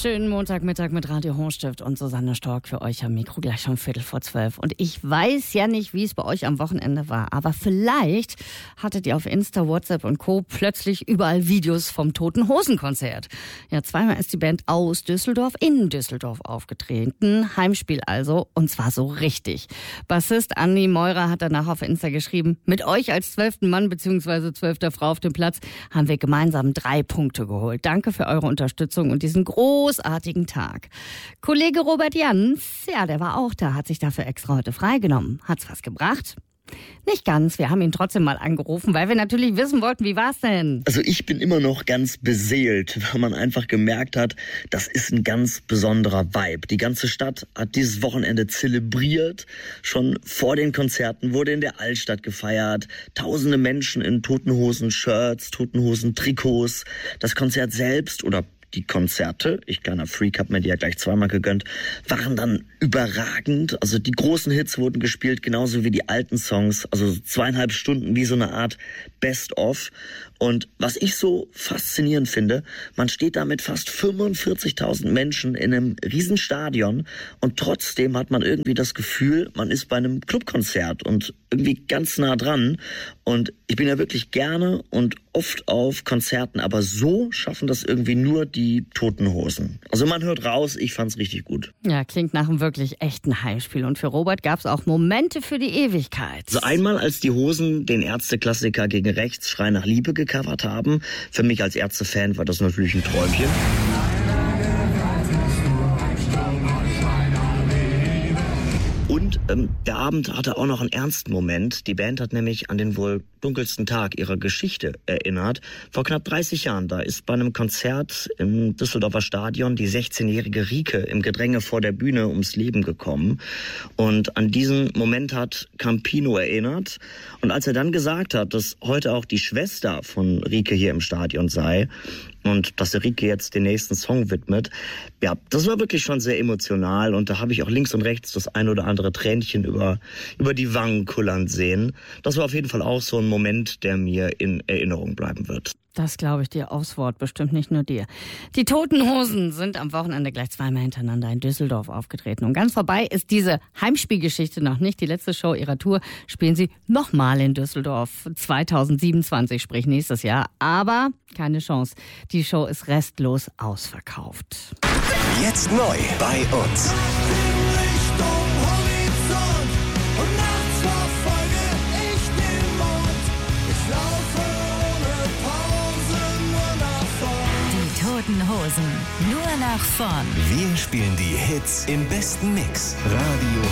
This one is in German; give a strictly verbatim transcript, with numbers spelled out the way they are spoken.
Schönen Montagmittag mit Radio Hochstift und Susanne Stork für euch am Mikro, gleich schon Viertel vor zwölf. Und ich weiß ja nicht, wie es bei euch am Wochenende war, aber vielleicht hattet ihr auf Insta, WhatsApp und Co. plötzlich überall Videos vom Toten-Hosen-Konzert. Ja, zweimal ist die Band aus Düsseldorf in Düsseldorf aufgetreten. Heimspiel also, und zwar so richtig. Bassist Andi Meurer hat danach auf Insta geschrieben, mit euch als zwölften Mann bzw. zwölfter Frau auf dem Platz haben wir gemeinsam drei Punkte geholt. Danke für eure Unterstützung und diesen großartigen Tag. Kollege Robert Jans, ja, der war auch da, hat sich dafür extra heute freigenommen. Hat's was gebracht? Nicht ganz, wir haben ihn trotzdem mal angerufen, weil wir natürlich wissen wollten, wie war's denn? Also ich bin immer noch ganz beseelt, weil man einfach gemerkt hat, das ist ein ganz besonderer Vibe. Die ganze Stadt hat dieses Wochenende zelebriert. Schon vor den Konzerten wurde in der Altstadt gefeiert. Tausende Menschen in Toten-Hosen-Shirts, Toten-Hosen-Trikots. Das Konzert selbst oder die Konzerte, ich kleiner Freak, hab mir die ja gleich zweimal gegönnt, waren dann überragend. Also die großen Hits wurden gespielt, genauso wie die alten Songs. Also zweieinhalb Stunden wie so eine Art Best-of. Und was ich so faszinierend finde, man steht da mit fast fünfundvierzigtausend Menschen in einem Riesenstadion und trotzdem hat man irgendwie das Gefühl, man ist bei einem Clubkonzert und irgendwie ganz nah dran. Und ich bin ja wirklich gerne und oft auf Konzerten, aber so schaffen das irgendwie nur die Toten Hosen. Also man hört raus, ich fand's richtig gut. Ja, klingt nach einem wirklich echten Heimspiel. Und für Robert gab's auch Momente für die Ewigkeit. So einmal, als die Hosen den Ärzte-Klassiker gegen rechts Schrei nach Liebe gecovert haben. Für mich als Ärzte-Fan war das natürlich ein Träumchen. Und ähm, der Abend hatte auch noch einen ernsten Moment. Die Band hat nämlich an den wohl dunkelsten Tag ihrer Geschichte erinnert. Vor knapp dreißig Jahren, da ist bei einem Konzert im Düsseldorfer Stadion die sechzehnjährige Rike im Gedränge vor der Bühne ums Leben gekommen. Und an diesen Moment hat Campino erinnert. Und als er dann gesagt hat, dass heute auch die Schwester von Rike hier im Stadion sei, und dass der Rike jetzt den nächsten Song widmet. Ja, das war wirklich schon sehr emotional und da habe ich auch links und rechts das ein oder andere Tränchen über, über die Wangen kullern sehen. Das war auf jeden Fall auch so ein Moment, der mir in Erinnerung bleiben wird. Das glaube ich dir aufs Wort, bestimmt nicht nur dir. Die Toten Hosen sind am Wochenende gleich zweimal hintereinander in Düsseldorf aufgetreten. Und ganz vorbei ist diese Heimspielgeschichte noch nicht. Die letzte Show ihrer Tour spielen sie nochmal in Düsseldorf zweitausendsiebenundzwanzig, sprich nächstes Jahr. Aber keine Chance. Die Show ist restlos ausverkauft. Jetzt neu bei uns. Toten Hosen, nur nach vorn. Wir spielen die Hits im besten Mix. Radio